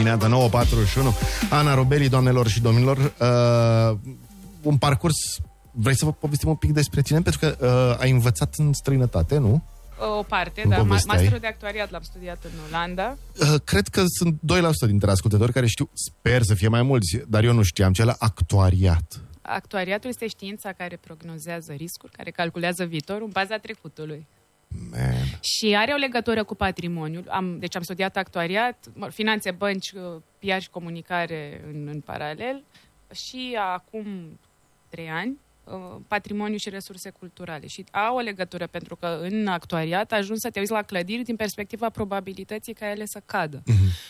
Dimineața 9:41. Ana Robeli, doamnelor și domnilor, un parcurs. Vrei să vă povestim un pic despre tine? Pentru că ai învățat în străinătate, nu? O parte, dar masterul de actuariat l-am studiat în Olanda. Cred că sunt 2% dintre ascultători care știu, sper să fie mai mulți, dar eu nu știam ce la actuariat. Actuariatul este știința care prognozează riscuri, care calculează viitorul în baza trecutului. Man. Și are o legătură cu patrimoniul. Deci am studiat actuariat, finanțe, bănci, PR și comunicare în paralel și acum 3 ani patrimoniu și resurse culturale. Și au o legătură pentru că în actuariat ajungi să te uiți la clădiri din perspectiva probabilității ca ele să cadă.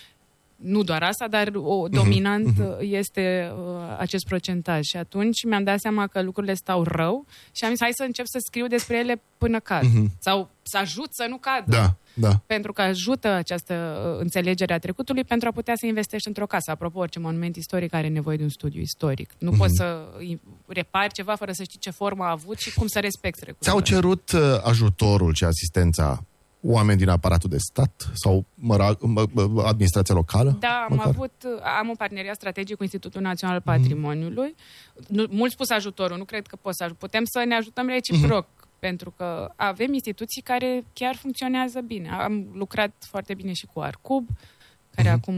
Nu doar asta, dar dominant este acest procentaj. Și atunci mi-am dat seama că lucrurile stau rău și am zis, hai să încep să scriu despre ele până cad. Sau să ajut să nu cadă. Da. Pentru că ajută această înțelegere a trecutului pentru a putea să investești într-o casă. Apropo, orice monument istoric are nevoie de un studiu istoric. Nu poți să repari ceva fără să știi ce formă a avut și cum să respecti trecutul. Ți-au cerut ajutorul și asistența oameni din aparatul de stat sau administrația locală? Da, am un parteneriat strategic cu Institutul Național al Patrimoniului. Mult spus ajutorul, nu cred că putem să ne ajutăm reciproc, pentru că avem instituții care chiar funcționează bine. Am lucrat foarte bine și cu Arcub, care acum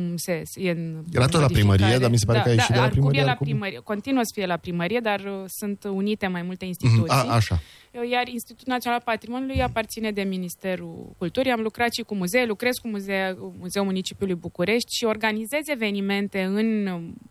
era tot la primărie, dar mi se pare că a ieșit de la primărie. Arcub e la primărie, continuă să fie la primărie, dar sunt unite mai multe instituții. Așa. Iar Institutul Național al Patrimoniului aparține de Ministerul Culturii. Am lucrat și cu muzee, lucrez cu Muzeul Municipiului București și organizez evenimente în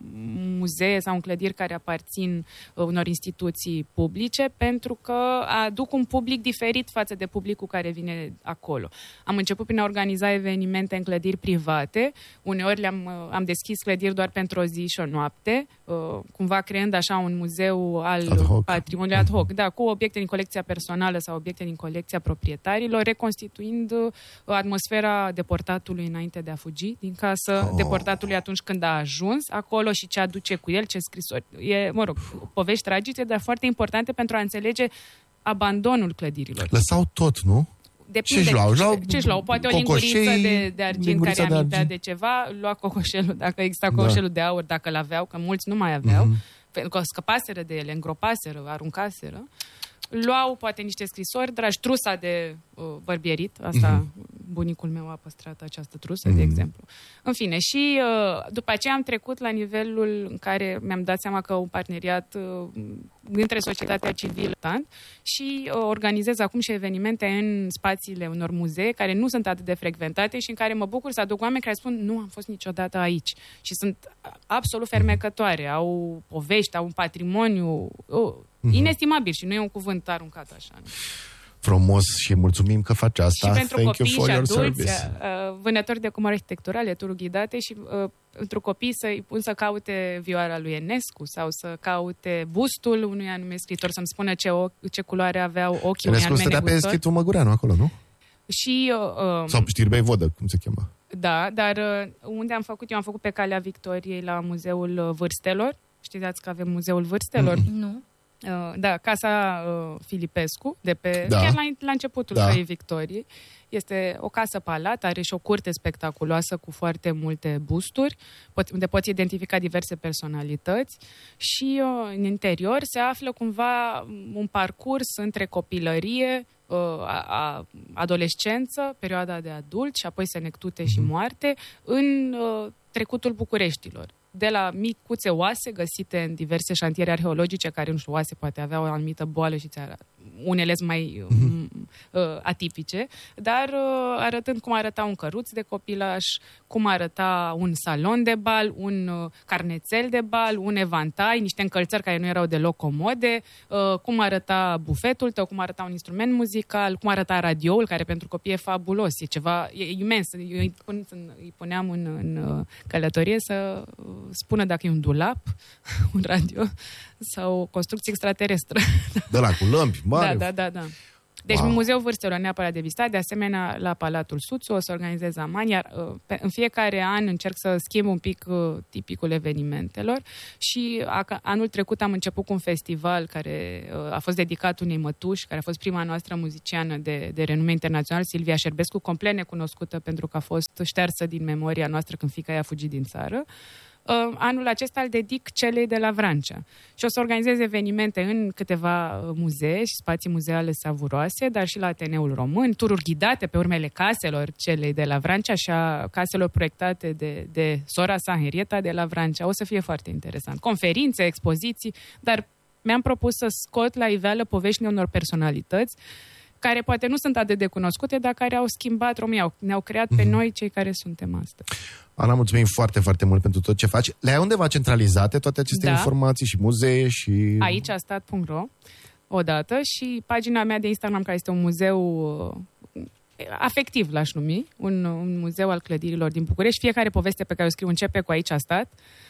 muzee sau în clădiri care aparțin unor instituții publice, pentru că aduc un public diferit față de publicul care vine acolo. Am început prin a organiza evenimente în clădiri private. Uneori am deschis clădiri doar pentru o zi și o noapte, cumva creând așa un muzeu al patrimoniului ad hoc, da, cu obiecte din colecția personală sau obiecte din colecția proprietarilor, reconstituind atmosfera deportatului înainte de a fugi din casă, deportatului atunci când a ajuns acolo și ce aduce cu el, ce scrisori. Povești tragice, dar foarte importante pentru a înțelege abandonul clădirilor. Lăsau tot, nu? Depinde ce-și luau. Poate o linguriță de argint care amintea de ceva, lua cocoșelul, dacă exista cocoșelul de aur, dacă l-aveau, că mulți nu mai aveau, pentru că scăpaseră de ele, îngropaseră, aruncaseră. Luau poate niște scrisori dragi, trusa de bărbierit, asta bunicul meu a păstrat această trusă, de exemplu. În fine, și după aceea am trecut la nivelul în care mi-am dat seama că un parteneriat între societatea civilă și organizez acum și evenimente în spațiile unor muzee care nu sunt atât de frecventate și în care mă bucur să aduc oameni care spun nu am fost niciodată aici și sunt absolut fermecătoare, au povești, au un patrimoniu inestimabil și nu e un cuvânt aruncat așa. Nu? Frumos și mulțumim că faci asta. Și pentru Thank copii you for și your adulți, service. vânători de cumări arhitecturale, tururi ghidate și pentru copii să-i pun să caute vioara lui Enescu sau să caute bustul unui anume scriitor, să-mi spună ce culoare aveau ochii unui anume negustor. Enescu stătea pe scritul Măgureanu acolo, nu? Și, sau Știrbei Vodă, cum se cheamă. Da, dar unde am făcut? Eu am făcut pe Calea Victoriei la Muzeul Vârstelor. Știți că avem Muzeul Vârstelor? Nu. Da, Casa Filipescu, chiar la începutul Căii Victoriei. Este o casă palat, are și o curte spectaculoasă cu foarte multe busturi, unde poți identifica diverse personalități și în interior se află cumva un parcurs între copilărie, adolescență, perioada de adult și apoi senectute și moarte în trecutul Bucureștilor. De la micuțe oase găsite în diverse șantiere arheologice, care, nu știu, oase poate avea o anumită boală și unele sunt mai atipice, dar arătând cum arăta un căruț de copilaș, cum arăta un salon de bal, un carnețel de bal, un evantai, niște încălțări care nu erau deloc comode, cum arăta bufetul tău, cum arăta un instrument muzical, cum arăta radioul, care pentru copii e fabulos, e imens. Eu îi puneam în călătorie să spună dacă e un dulap, un radio sau o construcție extraterestră. De la cu lămpi mari. Da. Deci Muzeul Vârstelor neapărat de vizitat, de asemenea la Palatul Suțu o să organizez Aman, iar în fiecare an încerc să schimb un pic tipicul evenimentelor și anul trecut am început cu un festival care a fost dedicat unei mătuși, care a fost prima noastră muziciană de renume internațional, Silvia Șerbescu, complet necunoscută pentru că a fost ștearsă din memoria noastră când fiica ei a fugit din țară. Anul acesta îl dedic celei de la Vrancea. Și o să organizez evenimente în câteva muzee și spații muzeale savuroase, dar și la Ateneul Român, tururi ghidate pe urmele caselor celei de la Vrancea și a caselor proiectate de sora sa, Henrieta de la Vrancea. O să fie foarte interesant. Conferințe, expoziții, dar mi-am propus să scot la iveală poveștile unor personalități care poate nu sunt atât de cunoscute, dar care au schimbat România, ne-au creat pe noi cei care suntem astăzi. Ana, mulțumim foarte, foarte mult pentru tot ce faci. Le-ai undeva centralizate toate aceste informații și muzee și... Aici a stat.ro odată și pagina mea de Instagram, care este un muzeu afectiv, l-aș numi, un muzeu al clădirilor din București. Fiecare poveste pe care o scriu începe cu Aici a stat.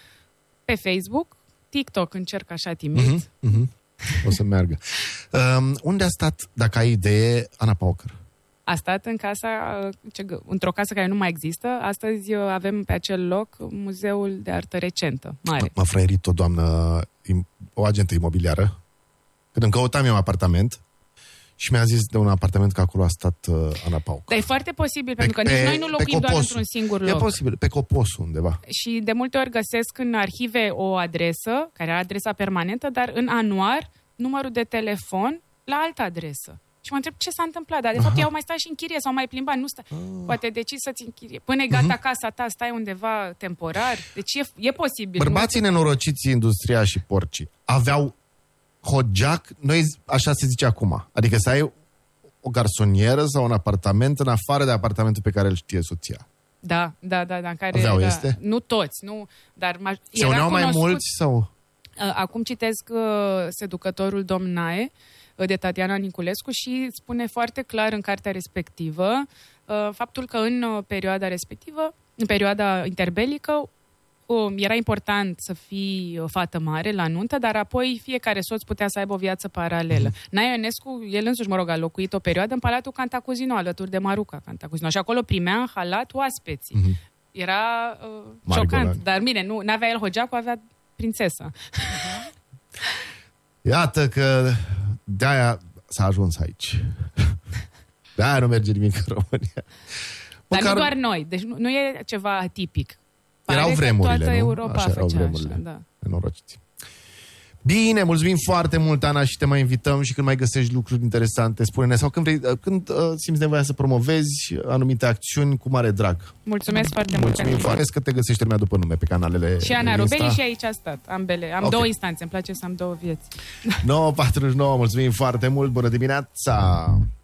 Pe Facebook, TikTok încerc așa timid. O să meargă. Unde a stat, dacă ai idee, Ana Pauker? A stat în într-o casă care nu mai există. Astăzi avem pe acel loc Muzeul de Artă Recentă, mare. M-a fraierit o doamnă, o agentă imobiliară, când îmi căutam eu apartament și mi-a zis de un apartament că acolo a stat Ana Pauker. Dar e foarte posibil, pentru că nici noi nu locuim doar într-un singur loc. E posibil, pe Coposul undeva. Și de multe ori găsesc în arhive o adresă, care are adresa permanentă, dar în anuar numărul de telefon la altă adresă. Și mă întreb ce s-a întâmplat, dar de fapt ei au mai stat și în chirie sau mai plimbat, nu stă. Poate decizi să-ți închirie. Până e gata casa ta, stai undeva temporar. Deci e posibil. Bărbații nenorociți, industria și porcii aveau hojac, noi așa se zice acum. Adică să ai o garsonieră sau un apartament în afară de apartamentul pe care îl știe soția. Da, în care aveau, este? Nu toți, nu, dar se uneau mai mulți sau? Acum citesc Seducătorul domn Nae de Tatiana Niculescu și spune foarte clar în cartea respectivă faptul că în perioada respectivă, în perioada interbelică, era important să fii o fată mare la nuntă, dar apoi fiecare soț putea să aibă o viață paralelă. Nae Ionescu, el însuși, a locuit o perioadă în Palatul Cantacuzino, alături de Maruca Cantacuzino. Și acolo primea în halat oaspeții. Era șocant. Dar bine, nu avea el hogeacul, avea prințesa. Iată că de-aia s-a ajuns aici. De-aia nu merge nimic în România. Dar nu doar noi. Deci nu e ceva atipic. Erau vremurile, toată nu? Europa Așa erau vremurile. Așa, da. Nenorociți. Bine, mulțumim foarte mult, Ana, și te mai invităm și când mai găsești lucruri interesante, spune-ne. Sau când simți nevoia să promovezi anumite acțiuni, cu mare drag. Mulțumesc foarte mult. Mulțumim foarte că te găsești lumea după nume pe canalele și Ana Robeli și Aici a stat, ambele. Am două instanțe, îmi place să am două vieți. 9:49, mulțumim foarte mult, bună dimineața!